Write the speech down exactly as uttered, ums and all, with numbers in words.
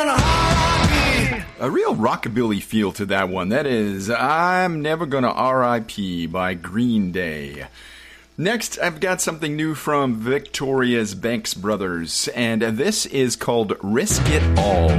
A real rockabilly feel to that one. That is I'm Never Gonna R I P by Green Day. Next, I've got something new from Victoria's Banks Brothers, and this is called Risk It All.